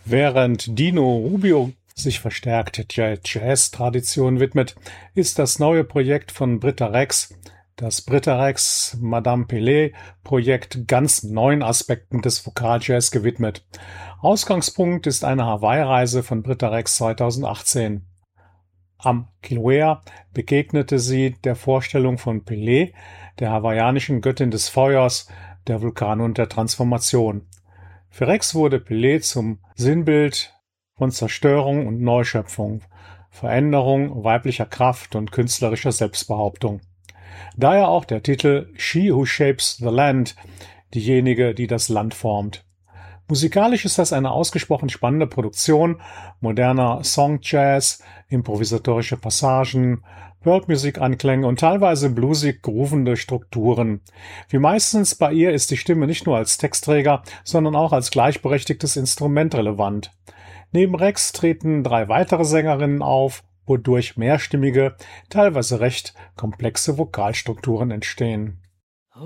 Während Dino Rubio sich verstärkt der Jazz-Tradition widmet, ist das neue Projekt von Britta Rex, das Britta Rex Madame Pelé-Projekt, ganz neuen Aspekten des Vokaljazz gewidmet. Ausgangspunkt ist eine Hawaii-Reise von Britta Rex 2018. Am Kilauea begegnete sie der Vorstellung von Pelé, der hawaiianischen Göttin des Feuers, der Vulkane und der Transformation. Für Rex wurde Pelé zum Sinnbild von Zerstörung und Neuschöpfung, Veränderung, weiblicher Kraft und künstlerischer Selbstbehauptung. Daher auch der Titel She Who Shapes the Land, diejenige, die das Land formt. Musikalisch ist das eine ausgesprochen spannende Produktion, moderner Song-Jazz, improvisatorische Passagen, World-Music-Anklänge und teilweise bluesig groovende Strukturen. Wie meistens bei ihr ist die Stimme nicht nur als Textträger, sondern auch als gleichberechtigtes Instrument relevant. Neben Rex treten 3 weitere Sängerinnen auf, wodurch mehrstimmige, teilweise recht komplexe Vokalstrukturen entstehen.